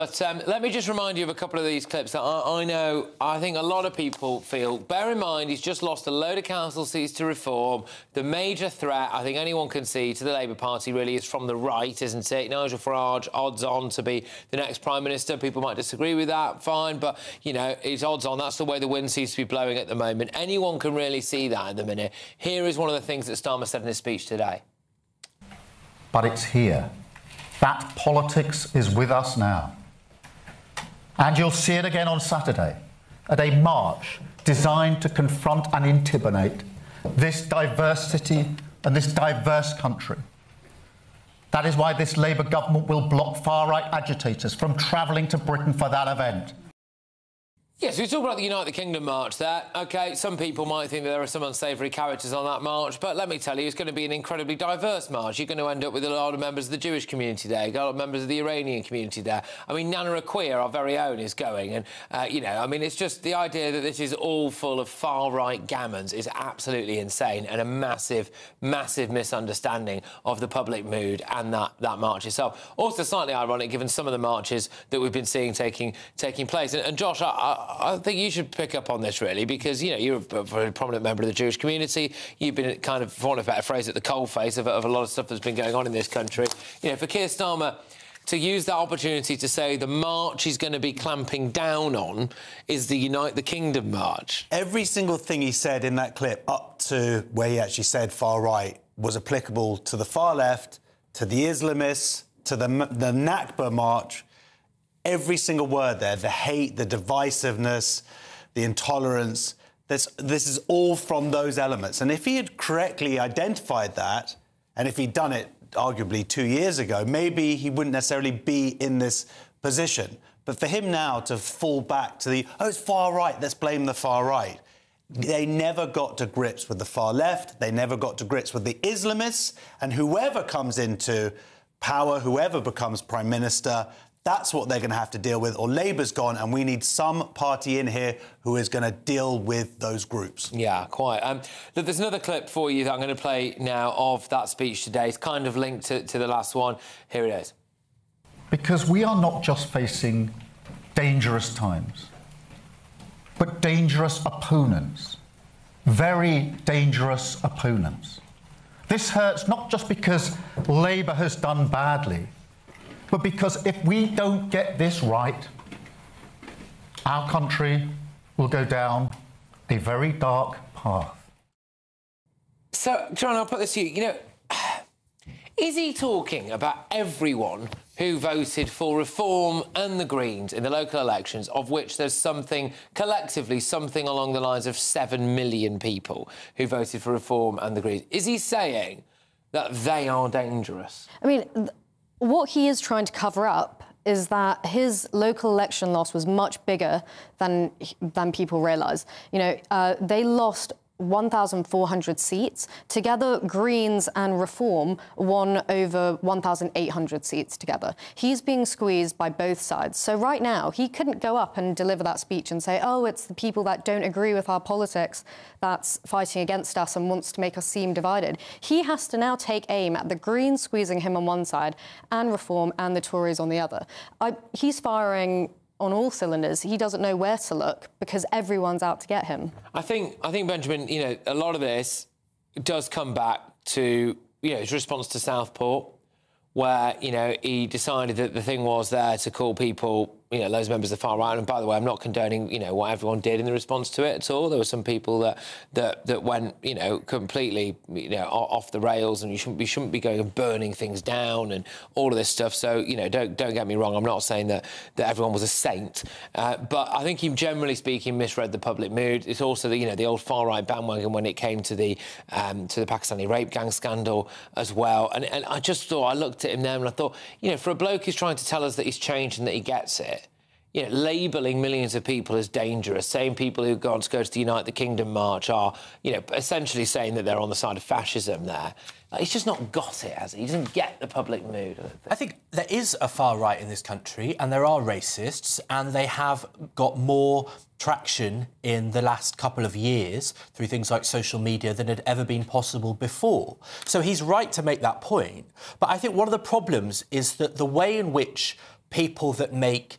But let me just remind you of a couple of these clips that I think a lot of people feel. Bear in mind, he's just lost a load of council seats to Reform. The major threat, I think anyone can see, to the Labour Party really is from the right, isn't it? Nigel Farage, odds on to be the next Prime Minister. People might disagree with that, fine, but, you know, it's odds on. That's the way the wind seems to be blowing at the moment. Anyone can really see that at the minute. Here is one of the things that Starmer said in his speech today. But it's here. That politics is with us now. And you'll see it again on Saturday at a march designed to confront and intimidate this diversity and this diverse country. That is why this Labour government will block far-right agitators from travelling to Britain for that event. Yes, we talk about the United Kingdom march there. OK, some people might think that there are some unsavoury characters on that march, but let me tell you, it's going to be an incredibly diverse march. You're going to end up with a lot of members of the Jewish community there, a lot of members of the Iranian community there. I mean, Nana Akua, our very own, is going. And, you know, I mean, it's just the idea that this is all full of far-right gammons is absolutely insane and a massive, massive misunderstanding of the public mood and that march itself. Also slightly ironic, given some of the marches that we've been seeing taking place. And Josh, I think you should pick up on this, really, because, you know, you're a very prominent member of the Jewish community. You've been kind of, for want of a better phrase, at the coalface of a lot of stuff that's been going on in this country. You know, for Keir Starmer to use that opportunity to say the march he's going to be clamping down on is the Unite the Kingdom march. Every single thing he said in that clip, up to where he actually said far right, was applicable to the far left, to the Islamists, to the Nakba march. Every single word there, the hate, the divisiveness, the intolerance, this is all from those elements. And if he had correctly identified that, and if he'd done it arguably 2 years ago, maybe he wouldn't necessarily be in this position. But for him now to fall back to it's far right, let's blame the far right. They never got to grips with the far left. They never got to grips with the Islamists. And whoever comes into power, whoever becomes Prime Minister, that's what they're going to have to deal with, or Labour's gone, and we need some party in here who is going to deal with those groups. Yeah, quite. Look, there's another clip for you that I'm going to play now of that speech today. It's kind of linked to the last one. Here it is. Because we are not just facing dangerous times, but dangerous opponents. Very dangerous opponents. This hurts not just because Labour has done badly, but because if we don't get this right, our country will go down a very dark path. So, John, I'll put this to you. You know, is he talking about everyone who voted for Reform and the Greens in the local elections, of which there's collectively something along the lines of 7 million people who voted for Reform and the Greens? Is he saying that they are dangerous? I mean, what he is trying to cover up is that his local election loss was much bigger than people realise. You know, they lost 1,400 seats. Together, Greens and Reform won over 1,800 seats together. He's being squeezed by both sides. So right now, he couldn't go up and deliver that speech and say, oh, it's the people that don't agree with our politics that's fighting against us and wants to make us seem divided. He has to now take aim at the Greens squeezing him on one side and Reform and the Tories on the other. He's firing on all cylinders. He doesn't know where to look because everyone's out to get him. I think Benjamin, you know, a lot of this does come back to, you know, his response to Southport, where, you know, he decided that the thing was there to call people, you know, loads of members of the far right. And by the way, I'm not condoning, you know, what everyone did in the response to it at all. There were some people that went, you know, completely, you know, off the rails, and we shouldn't be going and burning things down and all of this stuff. So, you know, don't get me wrong. I'm not saying that everyone was a saint, but I think he, generally speaking, misread the public mood. It's also the, you know, the old far right bandwagon when it came to the Pakistani rape gang scandal as well. And I just thought, I looked at him there and I thought, you know, for a bloke who's trying to tell us that he's changed and that he gets it, you know, labelling millions of people as dangerous, saying people who've gone to go to the Unite the Kingdom march are, you know, essentially saying that they're on the side of fascism there. He's just not got it, has he? He doesn't get the public mood. I think there is a far right in this country, and there are racists, and they have got more traction in the last couple of years through things like social media than had ever been possible before. So he's right to make that point. But I think one of the problems is that the way in which people that make